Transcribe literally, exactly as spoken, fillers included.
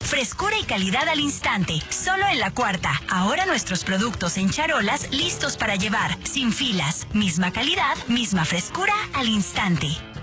Frescura y calidad al instante, solo en La Cuarta. Ahora nuestros productos en charolas listos para llevar, sin filas. Misma calidad, misma frescura al instante.